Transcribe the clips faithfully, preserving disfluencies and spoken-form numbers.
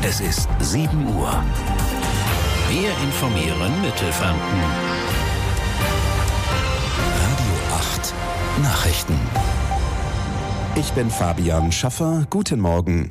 Es ist sieben Uhr. Wir informieren Mittelfranken. Radio acht Nachrichten. Ich bin Fabian Schaffer. Guten Morgen.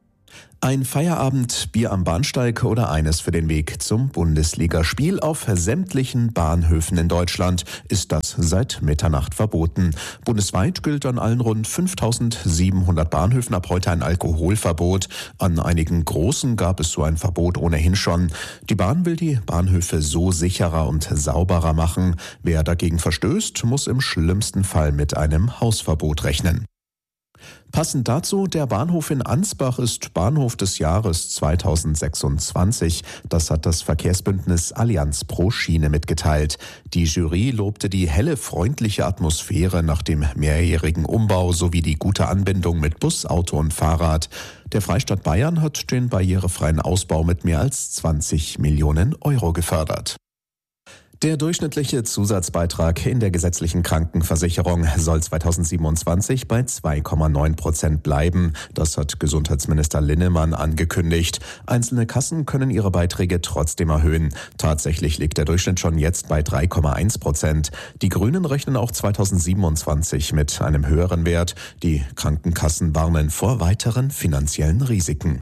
Ein Feierabend, Bier am Bahnsteig oder eines für den Weg zum Bundesligaspiel auf sämtlichen Bahnhöfen in Deutschland ist das seit Mitternacht verboten. Bundesweit gilt an allen rund fünftausendsiebenhundert Bahnhöfen ab heute ein Alkoholverbot. An einigen großen gab es so ein Verbot ohnehin schon. Die Bahn will die Bahnhöfe so sicherer und sauberer machen. Wer dagegen verstößt, muss im schlimmsten Fall mit einem Hausverbot rechnen. Passend dazu, der Bahnhof in Ansbach ist Bahnhof des Jahres zweitausendsechsundzwanzig. Das hat das Verkehrsbündnis Allianz pro Schiene mitgeteilt. Die Jury lobte die helle, freundliche Atmosphäre nach dem mehrjährigen Umbau sowie die gute Anbindung mit Bus, Auto und Fahrrad. Der Freistaat Bayern hat den barrierefreien Ausbau mit mehr als zwanzig Millionen Euro gefördert. Der durchschnittliche Zusatzbeitrag in der gesetzlichen Krankenversicherung soll zweitausendsiebenundzwanzig bei zwei Komma neun Prozent bleiben. Das hat Gesundheitsminister Linnemann angekündigt. Einzelne Kassen können ihre Beiträge trotzdem erhöhen. Tatsächlich liegt der Durchschnitt schon jetzt bei drei Komma eins Prozent. Die Grünen rechnen auch zweitausendsiebenundzwanzig mit einem höheren Wert. Die Krankenkassen warnen vor weiteren finanziellen Risiken.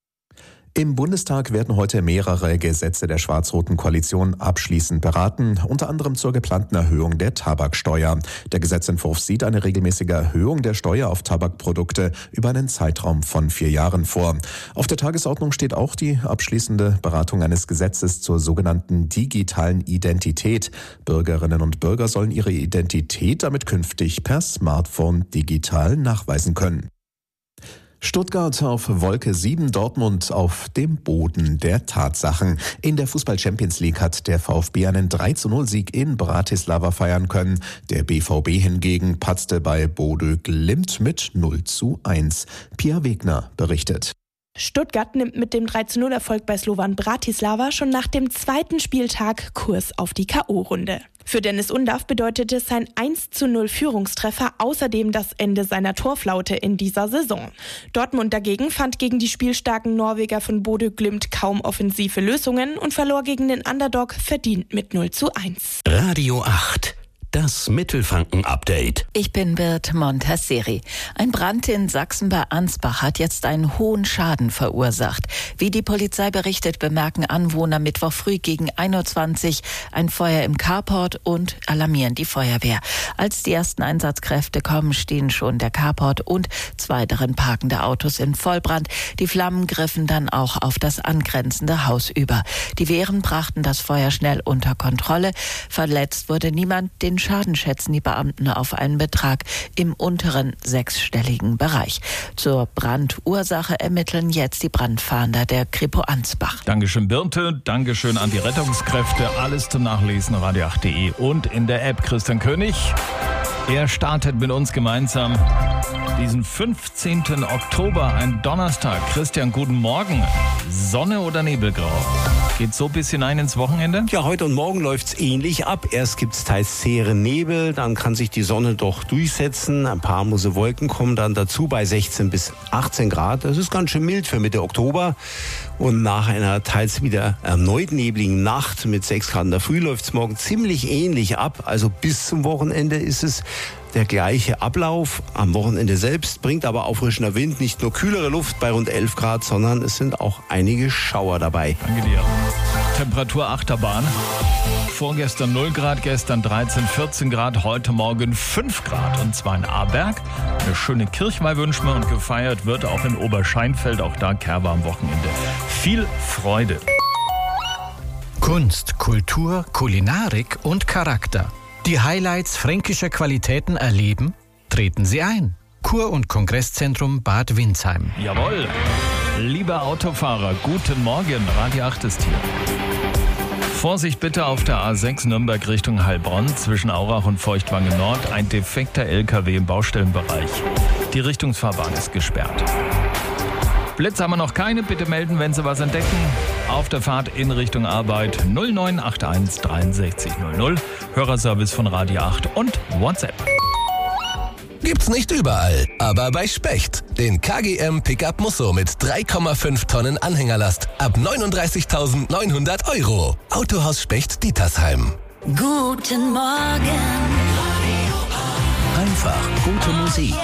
Im Bundestag werden heute mehrere Gesetze der schwarz-roten Koalition abschließend beraten, unter anderem zur geplanten Erhöhung der Tabaksteuer. Der Gesetzentwurf sieht eine regelmäßige Erhöhung der Steuer auf Tabakprodukte über einen Zeitraum von vier Jahren vor. Auf der Tagesordnung steht auch die abschließende Beratung eines Gesetzes zur sogenannten digitalen Identität. Bürgerinnen und Bürger sollen ihre Identität damit künftig per Smartphone digital nachweisen können. Stuttgart auf Wolke sieben, Dortmund auf dem Boden der Tatsachen. In der Fußball-Champions League hat der VfB einen drei zu null Sieg in Bratislava feiern können. Der B V B hingegen patzte bei Bodø Glimt mit null zu eins. Pia Wegner berichtet. Stuttgart nimmt mit dem drei zu null Erfolg bei Slovan Bratislava schon nach dem zweiten Spieltag Kurs auf die K O-Runde. Für Dennis Undav bedeutete sein eins zu null Führungstreffer außerdem das Ende seiner Torflaute in dieser Saison. Dortmund dagegen fand gegen die spielstarken Norweger von Bodø Glimt kaum offensive Lösungen und verlor gegen den Underdog verdient mit null zu eins. Radio acht. Das Mittelfranken-Update. Ich bin Bird Montasseri. Ein Brand in Sachsen bei Ansbach hat jetzt einen hohen Schaden verursacht. Wie die Polizei berichtet, bemerken Anwohner Mittwoch früh gegen ein Uhr zwanzig ein Feuer im Carport und alarmieren die Feuerwehr. Als die ersten Einsatzkräfte kommen, stehen schon der Carport und zwei darin parkende Autos in Vollbrand. Die Flammen griffen dann auch auf das angrenzende Haus über. Die Wehren brachten das Feuer schnell unter Kontrolle. Verletzt wurde niemand. Den Schaden schätzen die Beamten auf einen Betrag im unteren sechsstelligen Bereich. Zur Brandursache ermitteln jetzt die Brandfahnder der Kripo Ansbach. Dankeschön Birte, Dankeschön an die Rettungskräfte. Alles zum Nachlesen radio acht punkt de und in der App. Christian König, er startet mit uns gemeinsam diesen fünfzehnten Oktober, ein Donnerstag. Christian, guten Morgen. Sonne oder Nebelgrau? Geht so bis hinein ins Wochenende? Ja, heute und morgen läuft's ähnlich ab. Erst gibt's teils zähere Nebel, dann kann sich die Sonne doch durchsetzen. Ein paar harmlose Wolken kommen dann dazu bei sechzehn bis achtzehn Grad. Das ist ganz schön mild für Mitte Oktober. Und nach einer teils wieder erneut nebligen Nacht mit sechs Grad in der Früh läuft's morgen ziemlich ähnlich ab. Also bis zum Wochenende ist es der gleiche Ablauf. Am Wochenende selbst bringt aber auffrischender Wind nicht nur kühlere Luft bei rund elf Grad, sondern es sind auch einige Schauer dabei. Danke dir. Temperatur Achterbahn. Vorgestern null Grad, gestern dreizehn, vierzehn Grad, heute Morgen fünf Grad. Und zwar in Aarberg. Eine schöne Kirchweih wünschen wir und gefeiert wird auch in Oberscheinfeld. Auch da Kerber am Wochenende. Viel Freude. Kunst, Kultur, Kulinarik und Charakter. Die Highlights fränkischer Qualitäten erleben? Treten Sie ein. Kur- und Kongresszentrum Bad Windsheim. Jawohl. Lieber Autofahrer, guten Morgen. Radio acht ist hier. Vorsicht bitte auf der A sechs Nürnberg Richtung Heilbronn zwischen Aurach und Feuchtwangen Nord. Ein defekter L K W im Baustellenbereich. Die Richtungsfahrbahn ist gesperrt. Blitz haben wir noch keine. Bitte melden, wenn Sie was entdecken. Auf der Fahrt in Richtung Arbeit null neun acht eins sechs drei null null. Hörerservice von Radio acht und WhatsApp. Gibt's nicht überall, aber bei Specht. Den K G M Pickup Musso mit drei Komma fünf Tonnen Anhängerlast ab neununddreißigtausendneunhundert Euro. Autohaus Specht Dietersheim. Guten Morgen. Einfach gute Musik.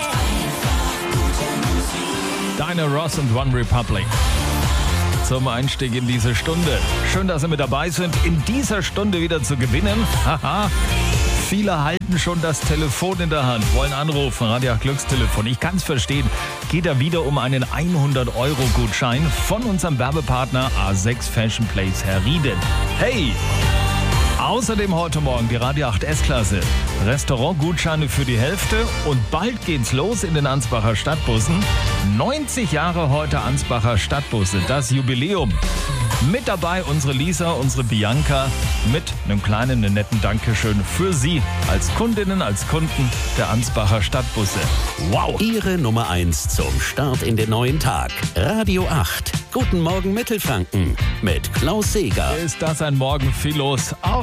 Diana Ross und One Republic. Zum Einstieg in diese Stunde. Schön, dass Sie mit dabei sind, in dieser Stunde wieder zu gewinnen. Haha. Viele halten schon das Telefon in der Hand, wollen anrufen, Radio acht Glückstelefon. Ich kann es verstehen. Geht da wieder um einen hundert Euro Gutschein von unserem Werbepartner A sechs Fashion Place Herrieden. Hey! Außerdem heute Morgen die Radio acht S-Klasse. Restaurantgutscheine für die Hälfte und bald geht's los in den Ansbacher Stadtbussen. neunzig Jahre heute Ansbacher Stadtbusse, das Jubiläum. Mit dabei unsere Lisa, unsere Bianca mit einem kleinen, netten Dankeschön für Sie als Kundinnen, als Kunden der Ansbacher Stadtbusse. Wow! Ihre Nummer eins zum Start in den neuen Tag. Radio acht. Guten Morgen Mittelfranken mit Klaus Seeger. Ist das ein Morgen viel los auf